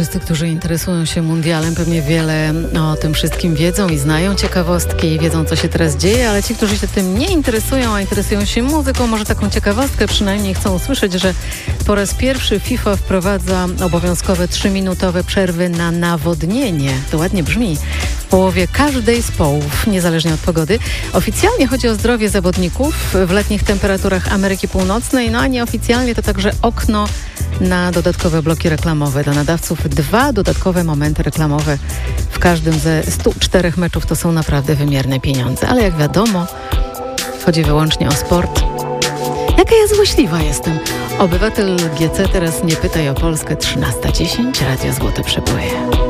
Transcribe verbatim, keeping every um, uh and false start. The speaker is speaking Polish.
Wszyscy, którzy interesują się mundialem, pewnie wiele o tym wszystkim wiedzą i znają ciekawostki i wiedzą, co się teraz dzieje, ale ci, którzy się tym nie interesują, a interesują się muzyką, może taką ciekawostkę przynajmniej chcą usłyszeć, że po raz pierwszy FIFA wprowadza obowiązkowe trzyminutowe przerwy na nawodnienie. To ładnie brzmi. W połowie każdej z połów, niezależnie od pogody. Oficjalnie chodzi o zdrowie zawodników w letnich temperaturach Ameryki Północnej, no a nieoficjalnie to także okno na dodatkowe bloki reklamowe. Dla nadawców dwa dodatkowe momenty reklamowe w każdym ze stu czterech meczów to są naprawdę wymierne pieniądze. Ale jak wiadomo, chodzi wyłącznie o sport. Jaka ja złośliwa jestem. Obywatel G C teraz nie pytaj o Polskę. Trzynasta dziesięć, Radio Złote Przeboje.